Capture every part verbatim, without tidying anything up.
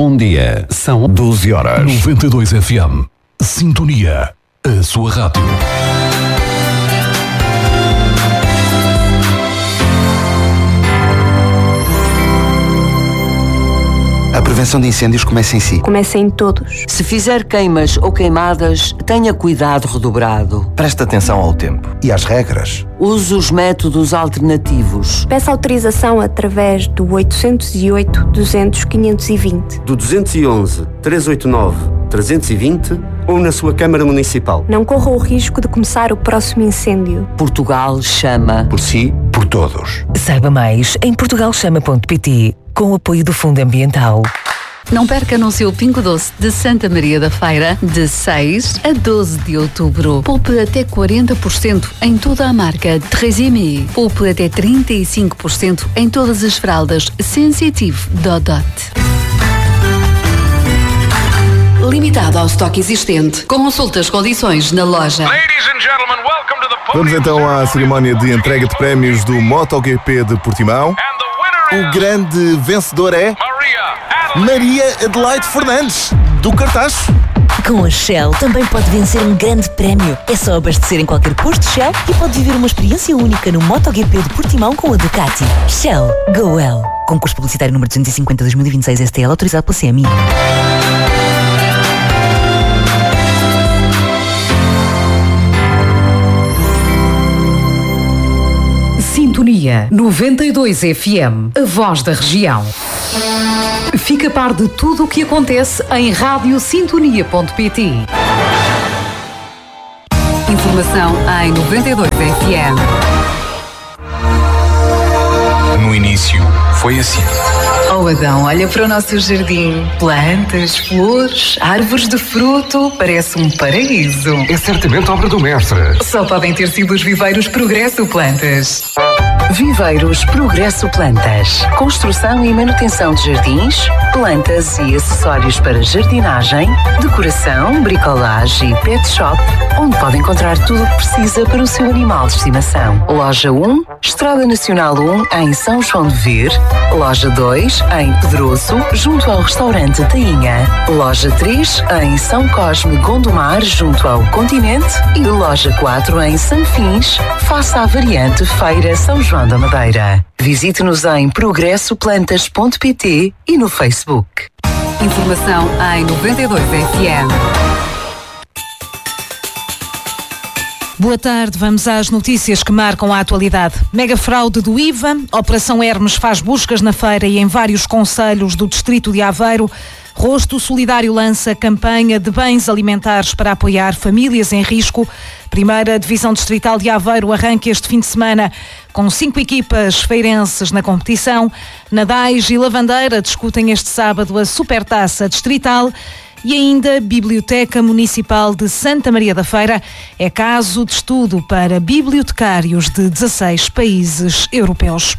bom dia. São doze horas. noventa e dois F M. Sintonia. A sua rádio. A prevenção de incêndios começa em si. Começa em todos. Se fizer queimas ou queimadas, tenha cuidado redobrado. Preste atenção ao tempo e às regras. Use os métodos alternativos. Peça autorização através do oitocentos e oito, duzentos, quinhentos e vinte. Do duzentos e onze, trezentos e oitenta e nove, trezentos e vinte ou na sua Câmara Municipal. Não corra o risco de começar o próximo incêndio. Portugal chama. Por si, por todos. Saiba mais em portugal chama ponto pt, com o apoio do Fundo Ambiental. Não perca no seu Pingo Doce de Santa Maria da Feira, de seis a doze de outubro. Poupe até quarenta por cento em toda a marca Tresemme. Poupe até trinta e cinco por cento em todas as fraldas Sensitive Dodot. Limitado ao estoque existente. Consulte as condições na loja. Vamos então à cerimónia de entrega de prémios do MotoGP de Portimão. O grande vencedor é Maria Adelaide Fernandes, do Cartacho. Com a Shell também pode vencer um grande prémio. É só abastecer em qualquer posto Shell e pode viver uma experiência única no MotoGP de Portimão com a Ducati. Shell, go well. Concurso publicitário número duzentos e cinquenta dois mil e vinte e seis S T L, autorizado pela C M I. Sintonia noventa e dois F M, a voz da região. Fica a par de tudo o que acontece em rádio sintonia ponto pt. Informação em noventa e dois F M. No início, foi assim. Oh Adão, olha para o nosso jardim. Plantas, flores, árvores de fruto. Parece um paraíso. É certamente obra do mestre. Só podem ter sido os viveiros Progresso Plantas. Viveiros Progresso Plantas. Construção e manutenção de jardins, plantas e acessórios para jardinagem, decoração, bricolagem e pet shop, onde pode encontrar tudo o que precisa para o seu animal de estimação. Loja um, Estrada Nacional um, em São João de Ver. Loja dois, em Pedroso, junto ao restaurante Tainha. Loja três, em São Cosme, Gondomar, junto ao Continente. E loja quatro, em Sanfins, face à variante Feira São João da Madeira. Visite-nos em progresso plantas ponto pt e no Facebook. Informação em noventa e dois F M. Boa tarde, vamos às notícias que marcam a atualidade. Mega fraude do I V A, Operação Hermes faz buscas na feira e em vários concelhos do distrito de Aveiro. Rosto Solidário lança campanha de bens alimentares para apoiar famílias em risco. Primeira Divisão Distrital de Aveiro arranca este fim de semana com cinco equipas feirenses na competição. Nadais e Lavandeira discutem este sábado a Supertaça Distrital. E ainda, Biblioteca Municipal de Santa Maria da Feira é caso de estudo para bibliotecários de dezasseis países europeus.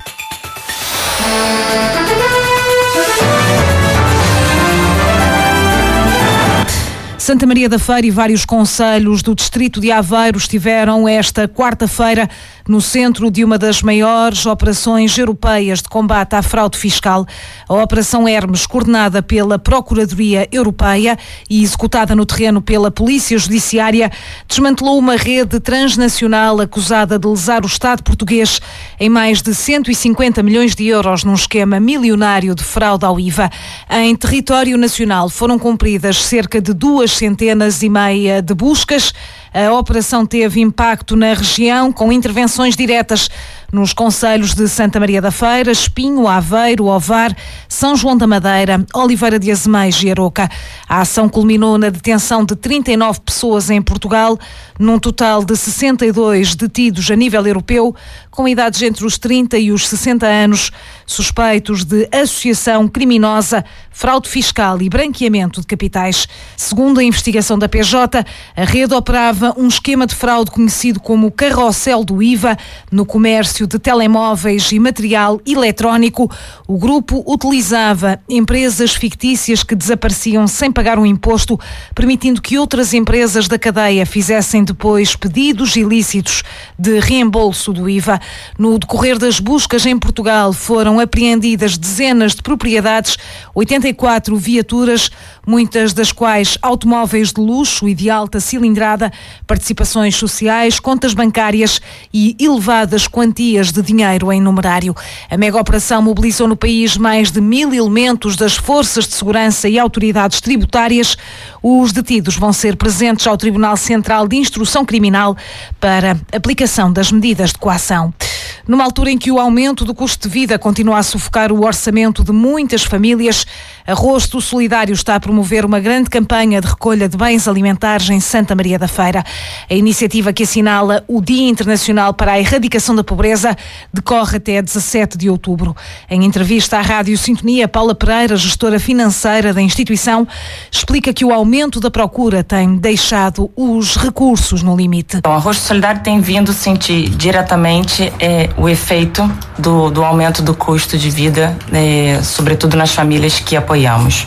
Santa Maria da Feira e vários concelhos do distrito de Aveiro estiveram esta quarta-feira no centro de uma das maiores operações europeias de combate à fraude fiscal. A Operação Hermes, coordenada pela Procuradoria Europeia e executada no terreno pela Polícia Judiciária, desmantelou uma rede transnacional acusada de lesar o Estado português em mais de cento e cinquenta milhões de euros num esquema milionário de fraude ao I V A. Em território nacional foram cumpridas cerca de duas centenas e meia de buscas. A operação teve impacto na região, com intervenções diretas nos concelhos de Santa Maria da Feira, Espinho, Aveiro, Ovar, São João da Madeira, Oliveira de Azeméis e Aroca. A ação culminou na detenção de trinta e nove pessoas em Portugal, num total de sessenta e dois detidos a nível europeu, com idades entre os trinta e os sessenta anos, suspeitos de associação criminosa, fraude fiscal e branqueamento de capitais. Segundo a investigação da P J, a rede operava denunciava um esquema de fraude conhecido como carrossel do I V A no comércio de telemóveis e material eletrónico. O grupo utilizava empresas fictícias que desapareciam sem pagar um imposto, permitindo que outras empresas da cadeia fizessem depois pedidos ilícitos de reembolso do I V A. No decorrer das buscas em Portugal foram apreendidas dezenas de propriedades, oitenta e quatro viaturas, muitas das quais automóveis de luxo e de alta cilindrada, participações sociais, contas bancárias e elevadas quantias de dinheiro em numerário. A mega operação mobilizou no país mais de mil elementos das forças de segurança e autoridades tributárias. Os detidos vão ser presentes ao Tribunal Central de Instrução Criminal para aplicação das medidas de coação. Numa altura em que o aumento do custo de vida continua a sufocar o orçamento de muitas famílias, a Rosto Solidário está a promover uma grande campanha de recolha de bens alimentares em Santa Maria da Feira. A iniciativa, que assinala o Dia Internacional para a Erradicação da Pobreza, decorre até dezassete de outubro. Em entrevista à Rádio Sintonia, Paula Pereira, gestora financeira da instituição, explica que o aumento da procura tem deixado os recursos no limite. Bom, a Rosto Solidário tem vindo sentir diretamente é, o efeito do, do aumento do custo de vida, é, sobretudo nas famílias que apoiamos.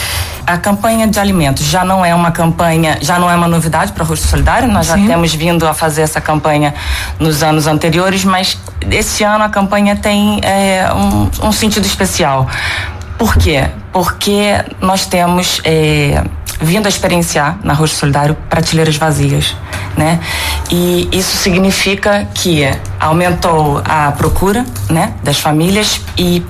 A campanha de alimentos já não é uma campanha, já não é uma novidade para o Rosto Solidário, nós Sim. já temos vindo a fazer essa campanha nos anos anteriores, mas esse ano a campanha tem é, um, um sentido especial. Por quê? Porque nós temos é, vindo a experienciar na Rosto Solidário prateleiras vazias, né? E isso significa que aumentou a procura, né, das famílias e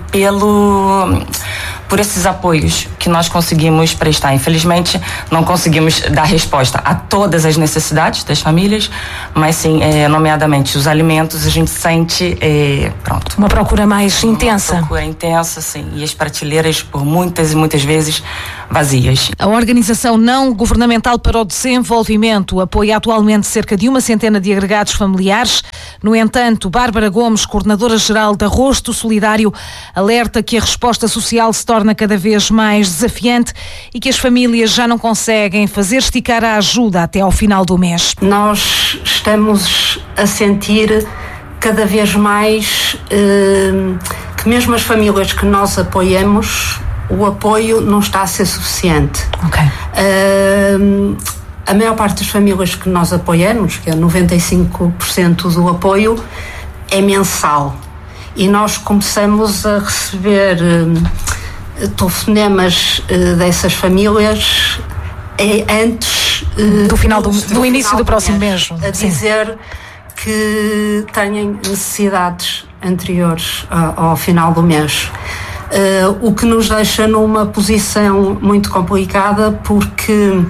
pelo por esses apoios que nós conseguimos prestar. Infelizmente, não conseguimos dar resposta a todas as necessidades das famílias, mas sim, é, nomeadamente, os alimentos, a gente sente, é, pronto. Uma procura mais uma intensa. Uma procura intensa, sim. E as prateleiras, por muitas e muitas vezes, vazias. A Organização Não Governamental para o Desenvolvimento apoia atualmente cerca de uma centena de agregados familiares. No entanto, Bárbara Gomes, coordenadora-geral da Rosto Solidário, alerta que a resposta social se torna cada vez mais desafiante e que as famílias já não conseguem fazer esticar a ajuda até ao final do mês. Nós estamos a sentir cada vez mais eh, que mesmo as famílias que nós apoiamos, o apoio não está a ser suficiente. Okay. Uh, a maior parte das famílias que nós apoiamos, que é noventa e cinco por cento do apoio, é mensal. E nós começamos a receber uh, telefonemas uh, dessas famílias é, antes uh, do final do, do, do, do início final do próximo mês, mês a dizer Sim. que têm necessidades anteriores ao, ao final do mês. Uh, o que nos deixa numa posição muito complicada, porque uh,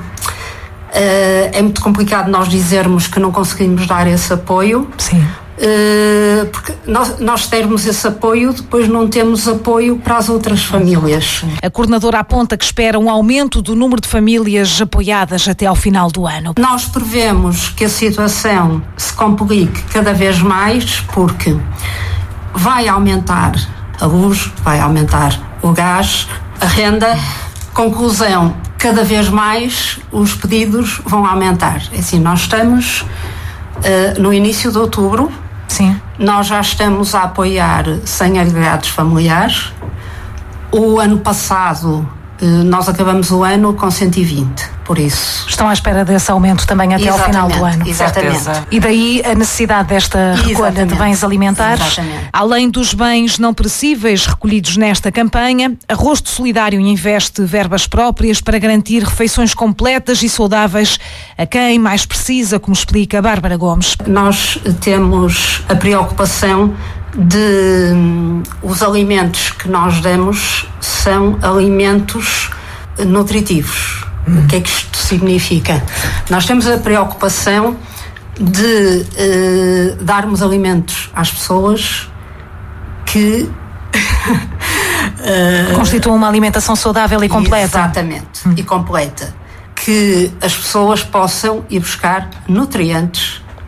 é muito complicado nós dizermos que não conseguimos dar esse apoio. Sim. Uh, porque nós, nós termos esse apoio, depois não temos apoio para as outras famílias. A coordenadora aponta que espera um aumento do número de famílias apoiadas até ao final do ano. Nós prevemos que a situação se complique cada vez mais, porque vai aumentar a luz, vai aumentar o gás, a renda. Conclusão, cada vez mais os pedidos vão aumentar. Assim, nós estamos uh, no início de outubro. Sim. Nós já estamos a apoiar cem agregados familiares. O ano passado, uh, nós acabamos o ano com cento e vinte. Por isso. Estão à espera desse aumento também até exatamente, ao final do ano. Exatamente. E daí a necessidade desta recolha exatamente. de bens alimentares. Exatamente. Além dos bens não perecíveis recolhidos nesta campanha, a Rosto Solidário investe verbas próprias para garantir refeições completas e saudáveis a quem mais precisa, como explica Bárbara Gomes. Nós temos a preocupação de um, os alimentos que nós damos são alimentos nutritivos. O que é que isto significa? Nós temos a preocupação de uh, darmos alimentos às pessoas que uh, constituam uma alimentação saudável e completa. Exatamente, hum. e completa. Que as pessoas possam ir buscar nutrientes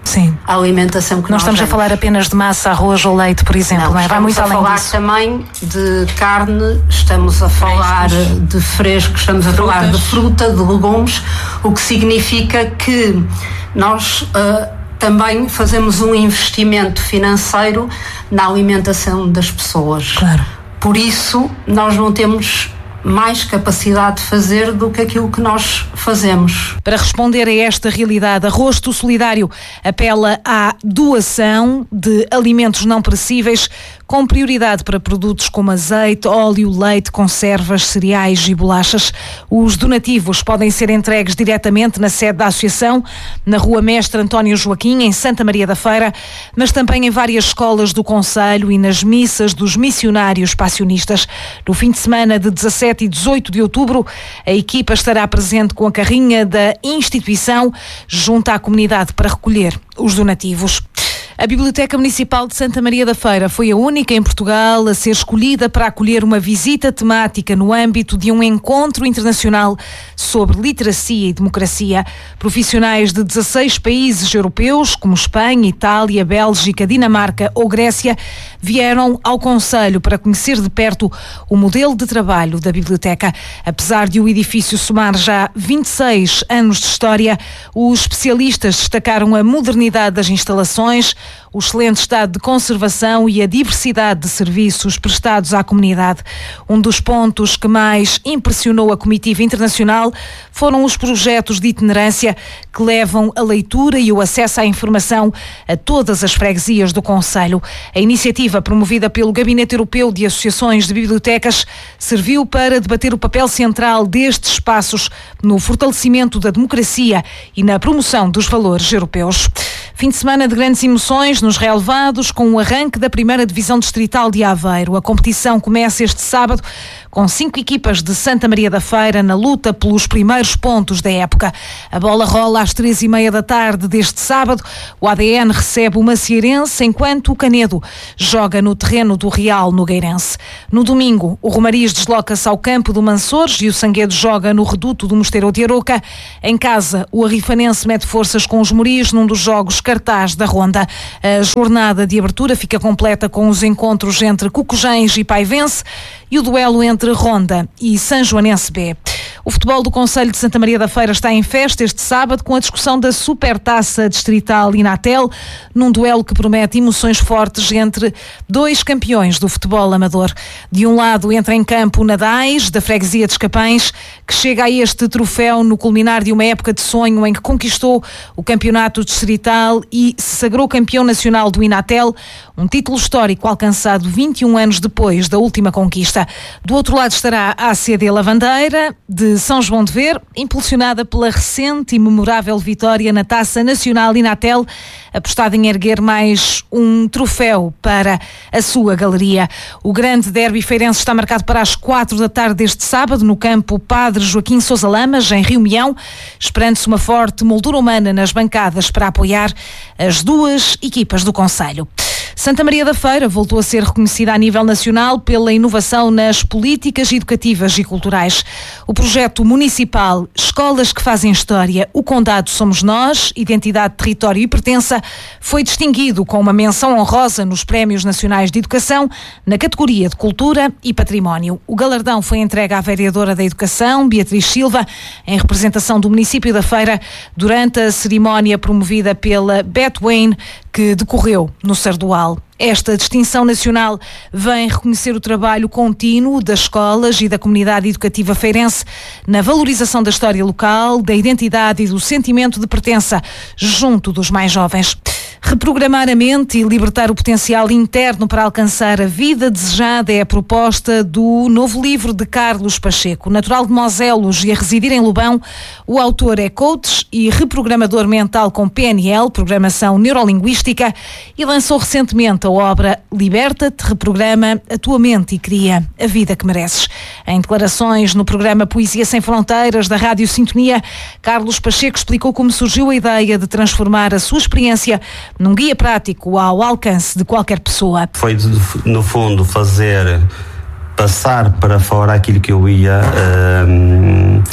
Sim. A alimentação que não nós estamos damos. a falar apenas de massa, arroz ou leite, por exemplo, não, não é? Vai muito além disso. Estamos a falar também de carne, estamos a falar frescos. de frescos, estamos a Frutas. falar de fruta, de legumes, o que significa que nós uh, também fazemos um investimento financeiro na alimentação das pessoas. Claro. Por isso, nós não temos mais capacidade de fazer do que aquilo que nós fazemos. Para responder a esta realidade, a Rosto Solidário apela à doação de alimentos não perecíveis, com prioridade para produtos como azeite, óleo, leite, conservas, cereais e bolachas. Os donativos podem ser entregues diretamente na sede da Associação, na Rua Mestre António Joaquim, em Santa Maria da Feira, mas também em várias escolas do concelho e nas missas dos missionários passionistas. No fim de semana de dezassete e dezoito de outubro, a equipa estará presente com a carrinha da instituição junto à comunidade para recolher os donativos. A Biblioteca Municipal de Santa Maria da Feira foi a única em Portugal a ser escolhida para acolher uma visita temática no âmbito de um encontro internacional sobre literacia e democracia. Profissionais de dezasseis países europeus, como Espanha, Itália, Bélgica, Dinamarca ou Grécia, vieram ao concelho para conhecer de perto o modelo de trabalho da biblioteca. Apesar de o edifício somar já vinte e seis anos de história, os especialistas destacaram a modernidade das instalações, o excelente estado de conservação e a diversidade de serviços prestados à comunidade. Um dos pontos que mais impressionou a comitiva internacional foram os projetos de itinerância que levam a leitura e o acesso à informação a todas as freguesias do concelho. A iniciativa, promovida pelo Gabinete Europeu de Associações de Bibliotecas, serviu para debater o papel central destes espaços no fortalecimento da democracia e na promoção dos valores europeus. Fim de semana de grandes emoções nos relevados, com o arranque da primeira divisão distrital de Aveiro. A competição começa este sábado com cinco equipas de Santa Maria da Feira na luta pelos primeiros pontos da época. A bola rola às três e meia da tarde deste sábado. O A D N recebe o Macieirense, enquanto o Canedo joga no terreno do Real Nogueirense. No domingo, o Romariz desloca-se ao campo do Mansores e o Sanguedo joga no reduto do Mosteiro de Aroca. Em casa, o Arrifanense mete forças com os Moris num dos jogos cartaz da Ronda. A jornada de abertura fica completa com os encontros entre Cucujães e Paivense e o duelo entre Ronda e São Joanense B. O futebol do Concelho de Santa Maria da Feira está em festa este sábado com a discussão da Supertaça Distrital Inatel, num duelo que promete emoções fortes entre dois campeões do futebol amador. De um lado entra em campo o Nadais, da freguesia de Escapães, que chega a este troféu no culminar de uma época de sonho em que conquistou o campeonato distrital e se sagrou campeão nacional do Inatel, um título histórico alcançado vinte e um anos depois da última conquista. Do outro lado estará a A C D Lavandeira, de São João de Ver, impulsionada pela recente e memorável vitória na Taça Nacional Inatel, apostada em erguer mais um troféu para a sua galeria. O grande derby feirense está marcado para as quatro da tarde deste sábado, no campo Padre Joaquim Sousa Lamas, em Rio Mião, esperando-se uma forte moldura humana nas bancadas para apoiar as duas equipas do concelho. Santa Maria da Feira voltou a ser reconhecida a nível nacional pela inovação nas políticas educativas e culturais. O projeto municipal Escolas que Fazem História, o Condado Somos Nós, Identidade, Território e Pertença, foi distinguido com uma menção honrosa nos Prémios Nacionais de Educação na categoria de Cultura e Património. O galardão foi entregue à vereadora da Educação, Beatriz Silva, em representação do município da Feira, durante a cerimónia promovida pela Beth Wayne, que decorreu no Sardual. Esta distinção nacional vem reconhecer o trabalho contínuo das escolas e da comunidade educativa feirense na valorização da história local, da identidade e do sentimento de pertença junto dos mais jovens. Reprogramar a mente e libertar o potencial interno para alcançar a vida desejada é a proposta do novo livro de Carlos Pacheco. Natural de Moselos e a residir em Lobão, o autor é coach e reprogramador mental com P N L, Programação Neurolinguística, e lançou recentemente a obra Liberta-te, reprograma a tua mente e cria a vida que mereces. Em declarações no programa Poesia Sem Fronteiras da Rádio Sintonia, Carlos Pacheco explicou como surgiu a ideia de transformar a sua experiência num guia prático ao alcance de qualquer pessoa. Foi, no fundo, fazer passar para fora aquilo que eu ia uh,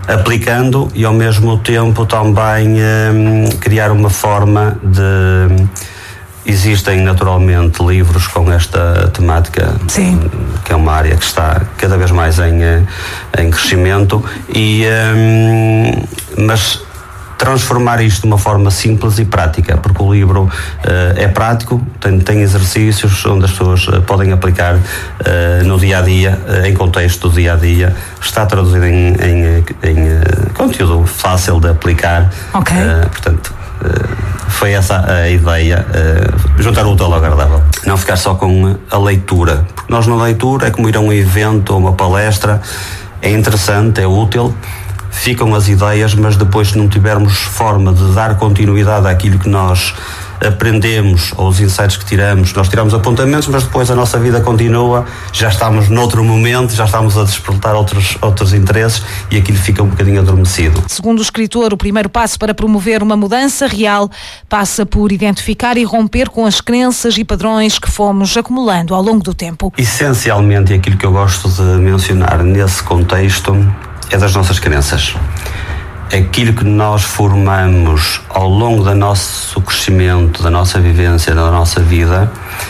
aplicando e ao mesmo tempo também um, criar uma forma de... Existem naturalmente livros com esta temática, Sim. que é uma área que está cada vez mais em, em crescimento, e, um, mas transformar isto de uma forma simples e prática, porque o livro uh, é prático, tem, tem exercícios onde as pessoas uh, podem aplicar uh, no dia a dia, uh, em contexto do dia a dia, está traduzido em, em, em uh, conteúdo fácil de aplicar. Ok. Uh, portanto, uh, foi essa a ideia, uh, juntar o útil ao agradável, não ficar só com a leitura, porque nós na leitura é como ir a um evento ou uma palestra, é interessante, é útil, ficam as ideias, mas depois, se não tivermos forma de dar continuidade àquilo que nós aprendemos, ou os insights que tiramos, nós tiramos apontamentos, mas depois a nossa vida continua, já estamos noutro momento, já estamos a despertar outros, outros interesses e aquilo fica um bocadinho adormecido. Segundo o escritor, o primeiro passo para promover uma mudança real passa por identificar e romper com as crenças e padrões que fomos acumulando ao longo do tempo. Essencialmente, aquilo que eu gosto de mencionar nesse contexto é das nossas crenças. Aquilo que nós formamos ao longo do nosso crescimento, da nossa vivência, da nossa vida,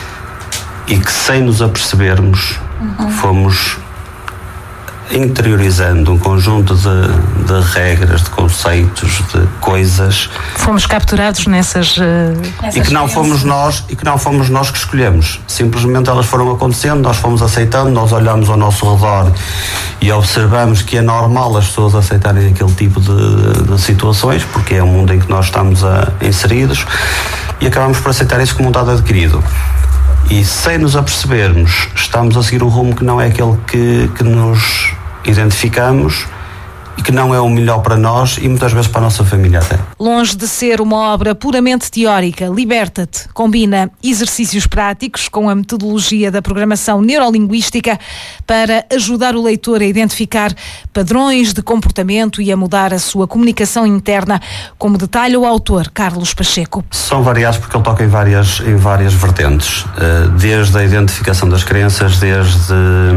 e que sem nos apercebermos uhum. fomos interiorizando um conjunto de, de regras, de conceitos, de coisas. Fomos capturados nessas, uh, nessas e que não fomos nós e que não fomos nós que escolhemos. Simplesmente elas foram acontecendo, nós fomos aceitando, nós olhamos ao nosso redor e observamos que é normal as pessoas aceitarem aquele tipo de, de situações, porque é o mundo em que nós estamos a, inseridos, e acabamos por aceitar isso como um dado adquirido. E sem nos apercebermos, estamos a seguir um rumo que não é aquele que, que nos identificamos e que não é o melhor para nós e muitas vezes para a nossa família até. Longe de ser uma obra puramente teórica, Liberta-te combina exercícios práticos com a metodologia da programação neurolinguística para ajudar o leitor a identificar padrões de comportamento e a mudar a sua comunicação interna, como detalha o autor Carlos Pacheco. São variados porque ele toca em várias, em várias vertentes, desde a identificação das crenças, desde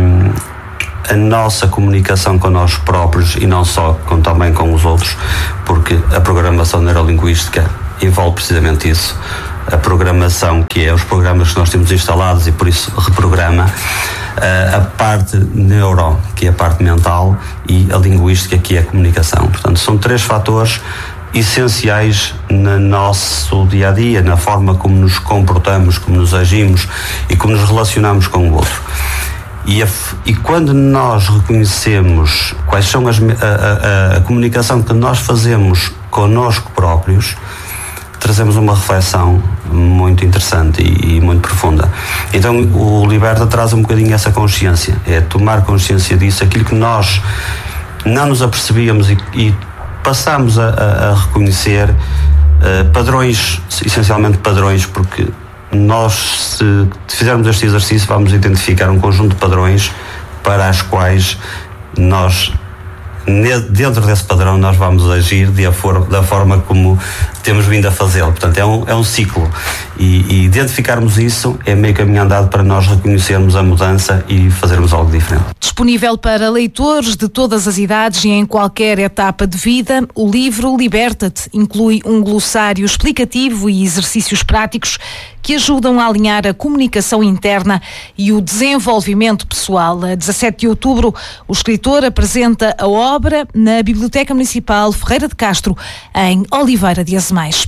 a nossa comunicação com nós próprios e não só, com, também com os outros, porque a programação neurolinguística envolve precisamente isso. A programação, que é os programas que nós temos instalados e por isso reprograma, a parte neuro, que é a parte mental, e a linguística, que é a comunicação. Portanto, são três fatores essenciais no nosso dia a dia, na forma como nos comportamos, como nos agimos e como nos relacionamos com o outro. E, a, e quando nós reconhecemos quais são as, a, a, a comunicação que nós fazemos connosco próprios, trazemos uma reflexão muito interessante e, e muito profunda. Então o Liberta traz um bocadinho essa consciência, é tomar consciência disso, aquilo que nós não nos apercebíamos e, e passamos a, a, a reconhecer uh, padrões, essencialmente padrões, porque nós, se fizermos este exercício, vamos identificar um conjunto de padrões para as quais nós, dentro desse padrão, nós vamos agir de a for, da forma como temos vindo a fazê-lo. Portanto, é um, é um ciclo. E, e identificarmos isso é meio caminho andado para nós reconhecermos a mudança e fazermos algo diferente. Disponível para leitores de todas as idades e em qualquer etapa de vida, o livro Liberta-te inclui um glossário explicativo e exercícios práticos que ajudam a alinhar a comunicação interna e o desenvolvimento pessoal. A dezassete de outubro, o escritor apresenta a obra na Biblioteca Municipal Ferreira de Castro, em Oliveira de Azemais.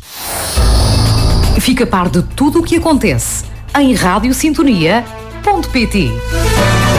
Fica a par de tudo o que acontece em rádio sintonia ponto pt.